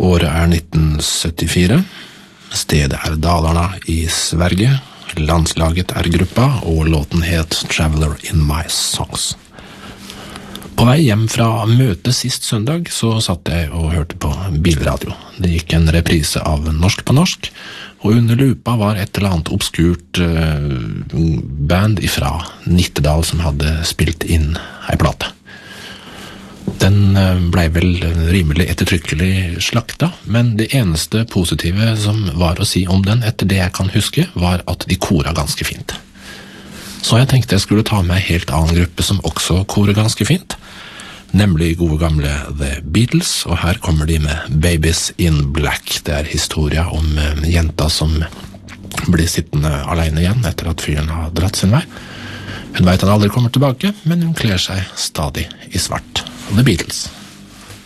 Året er 1974. Stedet er Dalarna i Sverige. Landslaget er gruppa, og låten het Traveler in My Songs. På vei hjem fra møtet sist søndag så satt jeg og hørte på bilradio. Det gikk en reprise av Norsk på norsk, og under lupa var et eller annet obskurt band ifra Nittedal som hadde spilt inn ei plate. Den ble vel rimelig ettertrykkelig slakta, men det eneste positive som var å si om den etter det jeg kan huske, var at de kora ganske fint. Så jeg tenkte jeg skulle ta med en helt annen gruppe som også korer ganske fint, nemlig gode gamle The Beatles, og her kommer de med Babies in Black. Det er historia om jenta som blir sittende alene igjen etter at fyren har dratt sin vei. Hun vet han aldri kommer tilbake, men hun kler seg stadig i svart. The Beatles.